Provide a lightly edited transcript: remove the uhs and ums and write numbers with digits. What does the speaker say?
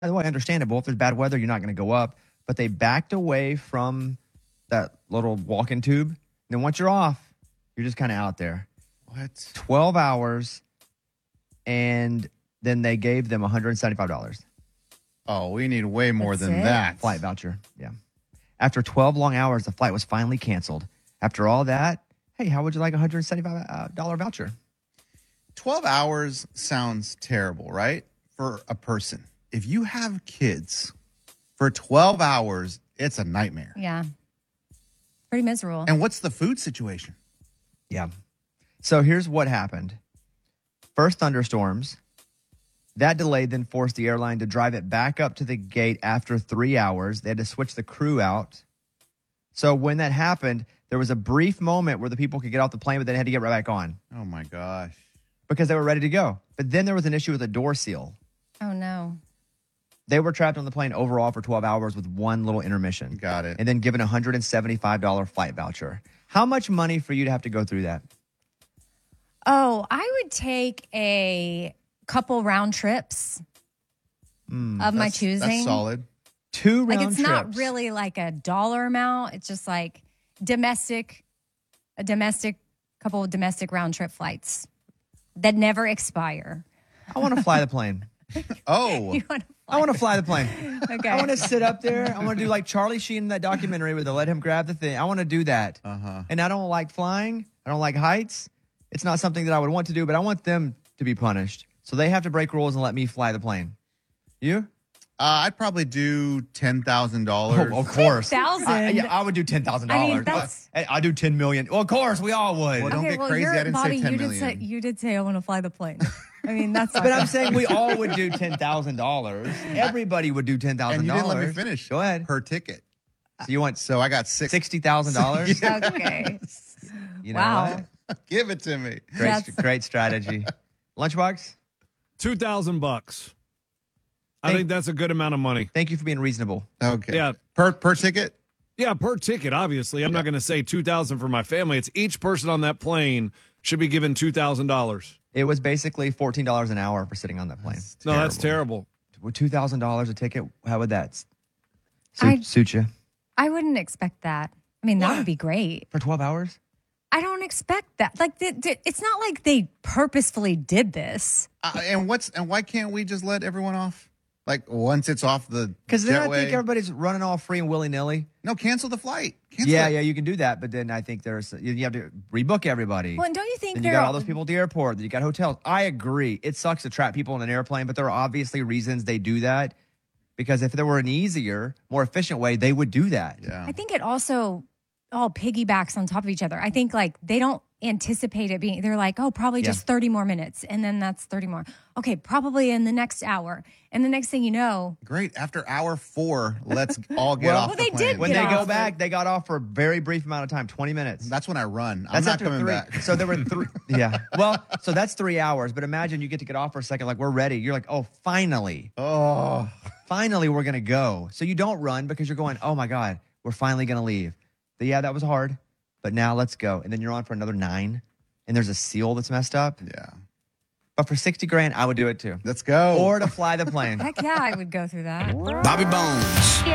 By the way, understandable. If there's bad weather, you're not going to go up. But they backed away from that little walk-in tube. And then once you're off, you're just kind of out there. What? 12 hours, and then they gave them $175. Oh, we need way more That's than it? that. Flight voucher. Yeah. After 12 long hours, the flight was finally canceled. After all that, hey, how would you like a $175 voucher? 12 hours sounds terrible, right? For a person. If you have kids for 12 hours, it's a nightmare. Yeah. Pretty miserable. And what's the food situation? Yeah. So here's what happened. First thunderstorms. That delay then forced the airline to drive it back up to the gate after 3 hours. They had to switch the crew out. So when that happened, there was a brief moment where the people could get off the plane, but then had to get right back on Oh, my gosh. because they were ready to go. But then there was an issue with a door seal. Oh, no. They were trapped on the plane overall for 12 hours with one little intermission. Got it. And then given a $175 flight voucher. How much money for you to have to go through that? Oh, I would take a couple round trips of my choosing. That's solid. 2 round Like, it's trips. not really like a dollar amount. It's just like couple of domestic round trip flights that never expire. I want to fly the plane. Oh, You want to I want to fly the plane. Okay. I want to sit up there. I want to do like Charlie Sheen in that documentary where they let him grab the thing. I want to do that. And I don't like flying. I don't like heights. It's not something that I would want to do, but I want them to be punished. So they have to break rules and let me fly the plane. You? I'd probably do $10,000. Oh, of course. 10,000? I would do $10,000. I mean, that's- I do $10 million. Well, of course, we all would. Well, don't get crazy. you're- I didn't say Bobby, 10 you did million. you did say I want to fly the plane. I mean, that's not But I'm saying we all would do $10,000. Everybody would do $10,000. And you didn't let me finish. Go ahead. Per ticket. So you want So I got $60,000? okay. You know Wow. what? Give it to me. Great strategy. Lunchbox, $2,000. I think that's a good amount of money. thank you for being reasonable. Okay. Yeah. Per ticket? Yeah, per ticket, obviously. I'm not going to say $2,000 for my family. It's each person on that plane should be given $2,000. It was basically $14 an hour for sitting on that plane. No, that's terrible. With $2,000 a ticket, how would that I- suit you? I wouldn't expect that. I mean, that would be great. For 12 hours? I don't expect that. Like, it's not like they purposefully did this. And why can't we just let everyone off? Like once it's off the Because then I jetway? think everybody's running all free and willy-nilly. No, cancel the flight. Cancel Yeah, it. yeah, you can do that. But then I think you have to rebook everybody. Well, and don't you think Then you got all those people at the airport. Then you got hotels. I agree. It sucks to trap people in an airplane, but there are obviously reasons they do that. Because if there were an easier, more efficient way, they would do that. Yeah. I think it also all piggybacks on top of each other. I think like they don't anticipate it being, they're like, oh, probably just 30 more minutes. And then that's 30 more. Okay, probably in the next hour. And the next thing you know, Great. After hour 4, let's all get off Well, the they plane. did When Get they go off. back, they got off for a very brief amount of time, 20 minutes. That's when I run. I'm That's not after coming 3. back. So there were 3. Yeah. Well, so that's 3 hours. But imagine you get to get off for a second, like we're ready. You're like, oh, finally. Oh. Finally, we're going to go. So you don't run because you're going, oh my God, we're finally going to leave. But yeah, that was hard. But now let's go. And then you're on for another 9. And there's a seal that's messed up. Yeah. But for $60,000, I would do it too. Let's go. Or to fly the plane. heck yeah, I would go through that. Bobby Bones.